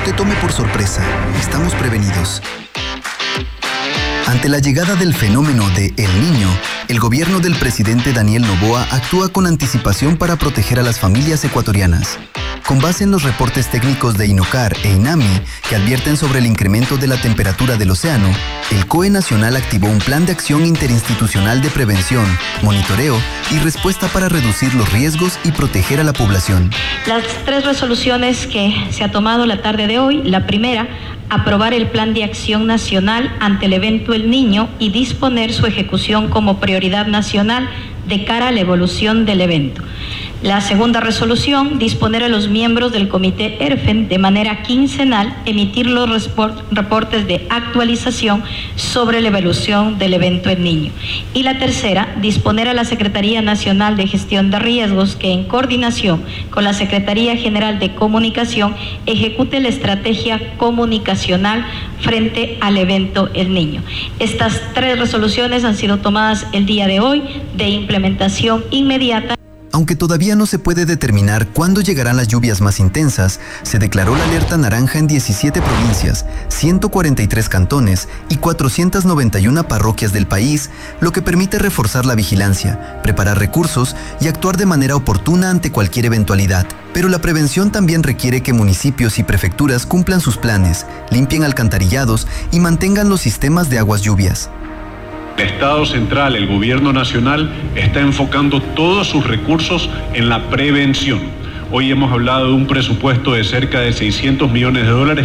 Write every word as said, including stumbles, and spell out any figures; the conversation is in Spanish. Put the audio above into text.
te tome por sorpresa. Estamos prevenidos. Ante la llegada del fenómeno de El Niño, el gobierno del presidente Daniel Noboa actúa con anticipación para proteger a las familias ecuatorianas. Con base en los reportes técnicos de INOCAR e INAMI, que advierten sobre el incremento de la temperatura del océano, el C O E Nacional activó un plan de acción interinstitucional de prevención, monitoreo y respuesta para reducir los riesgos y proteger a la población. Las tres resoluciones que se ha tomado la tarde de hoy, la primera, aprobar el Plan de Acción Nacional ante el evento El Niño y disponer su ejecución como prioridad nacional de cara a la evolución del evento. La segunda resolución, disponer a los miembros del Comité ERFEN de manera quincenal emitir los reportes de actualización sobre la evolución del evento El Niño. Y la tercera, disponer a la Secretaría Nacional de Gestión de Riesgos que en coordinación con la Secretaría General de Comunicación ejecute la estrategia comunicacional frente al evento El Niño. Estas tres resoluciones han sido tomadas el día de hoy de implementación inmediata. Aunque todavía no se puede determinar cuándo llegarán las lluvias más intensas, se declaró la alerta naranja en diecisiete provincias, ciento cuarenta y tres cantones y cuatrocientas noventa y una parroquias del país, lo que permite reforzar la vigilancia, preparar recursos y actuar de manera oportuna ante cualquier eventualidad. Pero la prevención también requiere que municipios y prefecturas cumplan sus planes, limpien alcantarillados y mantengan los sistemas de aguas lluvias. El Estado central, el gobierno nacional, está enfocando todos sus recursos en la prevención. Hoy hemos hablado de un presupuesto de cerca de seiscientos millones de dólares